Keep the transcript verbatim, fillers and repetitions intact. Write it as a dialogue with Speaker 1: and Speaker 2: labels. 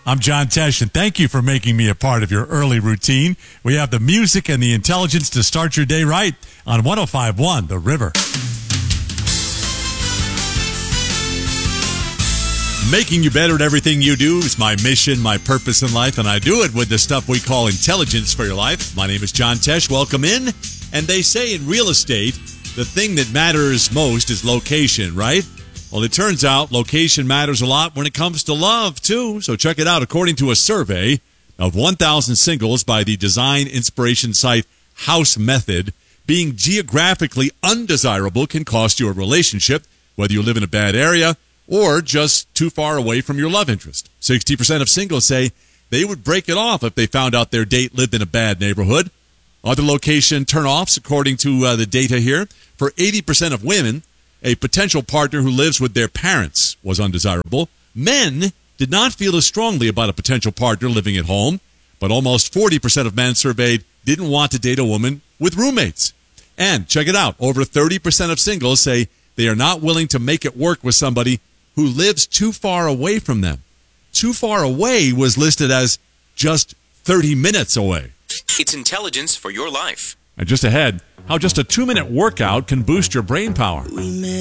Speaker 1: I'm John Tesh, and thank you for making me a part of your early routine. We have the music and the intelligence to start your day right on one oh five point one The River. Making you better at everything you do is my mission, my purpose in life, and I do it with the stuff we call intelligence for your life. My name is John Tesh. Welcome in. And they say in real estate, the thing that matters most is location, right? Well, it turns out location matters a lot when it comes to love, too. So check it out. According to a survey of one thousand singles by the design inspiration site House Method, being geographically undesirable can cost you a relationship, whether you live in a bad area or just too far away from your love interest. sixty percent of singles say they would break it off if they found out their date lived in a bad neighborhood. Other location turnoffs, according to uh, the data here, for eighty percent of women, a potential partner who lives with their parents was undesirable. Men did not feel as strongly about a potential partner living at home, but almost forty percent of men surveyed didn't want to date a woman with roommates. And check it out, over thirty percent of singles say they are not willing to make it work with somebody who lives too far away from them. Too far away was listed as just thirty minutes away.
Speaker 2: It's intelligence for your life.
Speaker 1: And just ahead, how just a two-minute workout can boost your brain power.
Speaker 3: We met